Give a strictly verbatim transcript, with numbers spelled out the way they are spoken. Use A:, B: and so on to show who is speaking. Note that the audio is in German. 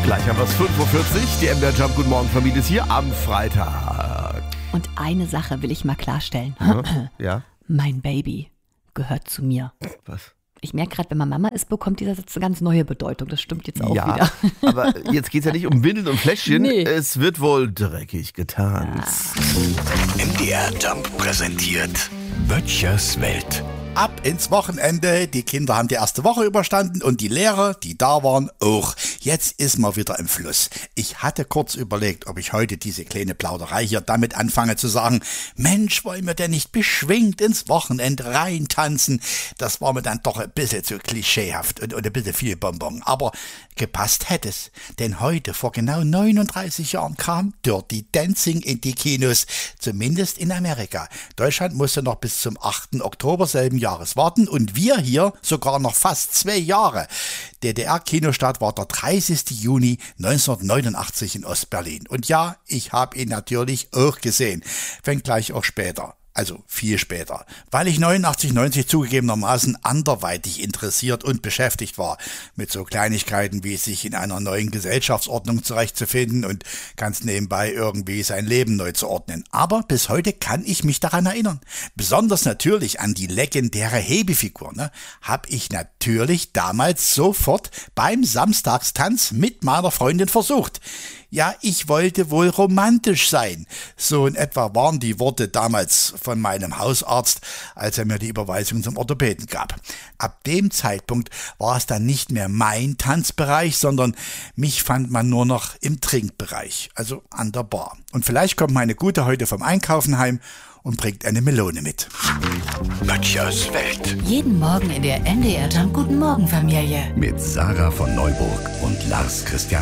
A: Gleich haben wir es fünf Uhr vierzig. Die M D R Jump Guten Morgen Familie ist hier am Freitag.
B: Und eine Sache will ich mal klarstellen.
A: Ja? Ja?
B: Mein Baby gehört zu mir.
A: Was?
B: Ich merke gerade, wenn man Mama ist, bekommt dieser Satz eine ganz neue Bedeutung. Das stimmt jetzt auch
A: ja,
B: wieder.
A: aber jetzt geht es ja nicht um Windeln und Fläschchen.
B: Nee.
A: Es wird wohl dreckig getanzt.
C: M D R Jump präsentiert Böttchers Welt.
D: Ab ins Wochenende, die Kinder haben die erste Woche überstanden und die Lehrer, die da waren, auch. Jetzt ist man wieder im Fluss. Ich hatte kurz überlegt, ob ich heute diese kleine Plauderei hier damit anfange zu sagen, Mensch, wollen wir denn nicht beschwingt ins Wochenende reintanzen? Das war mir dann doch ein bisschen zu klischeehaft und, und ein bisschen viel Bonbon. Aber gepasst hätte es, denn heute vor genau neununddreißig Jahren kam Dirty Dancing in die Kinos, zumindest in Amerika. Deutschland musste noch bis zum achten Oktober selben Jahres warten und wir hier sogar noch fast zwei Jahre. D D R-Kinostart war der dreißigsten Juni neunzehnhundertneunundachtzig in Ostberlin. Und ja, ich habe ihn natürlich auch gesehen, wenngleich auch später. Also viel später, weil ich neunundachtzig, neunzig zugegebenermaßen anderweitig interessiert und beschäftigt war. Mit so Kleinigkeiten wie sich in einer neuen Gesellschaftsordnung zurechtzufinden und ganz nebenbei irgendwie sein Leben neu zu ordnen. Aber bis heute kann ich mich daran erinnern. Besonders natürlich an die legendäre Hebefigur. Ne? Hab ich natürlich damals sofort beim Samstagstanz mit meiner Freundin versucht. Ja, ich wollte wohl romantisch sein. So in etwa waren die Worte damals von meinem Hausarzt, als er mir die Überweisung zum Orthopäden gab. Ab dem Zeitpunkt war es dann nicht mehr mein Tanzbereich, sondern mich fand man nur noch im Trinkbereich, also an der Bar. Und vielleicht kommt meine Gute heute vom Einkaufen heim und bringt eine Melone mit.
C: Böttchers Welt.
E: Jeden Morgen in der M D R Jump Guten Morgen Familie.
C: Mit Sarah von Neuburg und Lars Christian